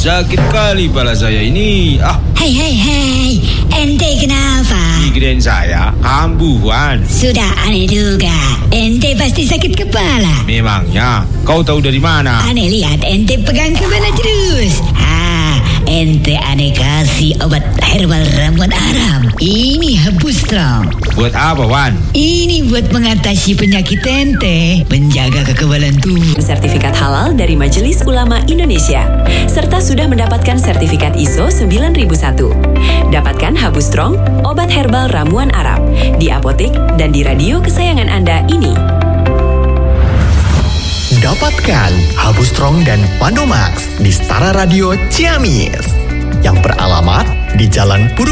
sakit kali kepala saya ini. Hei, ente kenapa? Migrain saya kambuhan. Sudah aneh duga, ente pasti sakit kepala. Memangnya kau tahu dari mana? Aneh lihat ente pegang kepala terus. Ente aneh kasih obat herbal ramuan Arab. Ini Habus Strong. Buat apa, Wan? Ini buat mengatasi penyakit ente, menjaga kekebalan tubuh. Sertifikat halal dari Majelis Ulama Indonesia, serta sudah mendapatkan sertifikat ISO 9001. Dapatkan Habus Strong, obat herbal ramuan Arab, di apotek dan di radio kesayangan Anda ini. Dapatkan Habus Strong dan Pandomax di Setara Radio Ciamis yang beralamat di Jalan Purwokerto